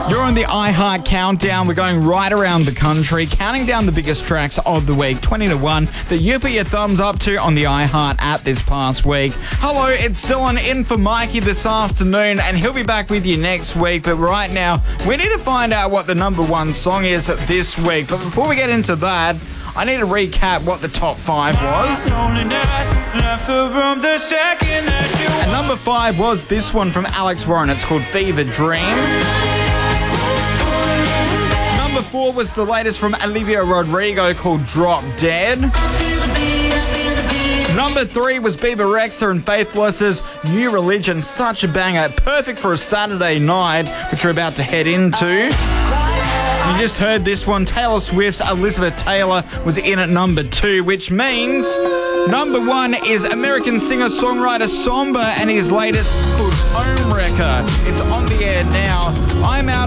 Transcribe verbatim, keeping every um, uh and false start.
You're on the iHeart Countdown. We're going right around the country, counting down the biggest tracks of the week, twenty to one, that you put your thumbs up to on the iHeart app this past week. Hello, it's Dylan in for Mikey this afternoon, and he'll be back with you next week. But right now, we need to find out what the number one song is this week. But before we get into that, I need to recap what the top five was. And number five was this one from Alex Warren. It's called Fever Dream. Number four was the latest from Olivia Rodrigo called Drop Dead. Number three was Bieber Rexha and Faithless's New Religion. Such a banger. Perfect for a Saturday night, which we're about to head into. You just heard this one. Taylor Swift's Elizabeth Taylor was in at number two, which means number one is American singer-songwriter Samba and his latest called Homewrecker. It's on the air now. I'm out.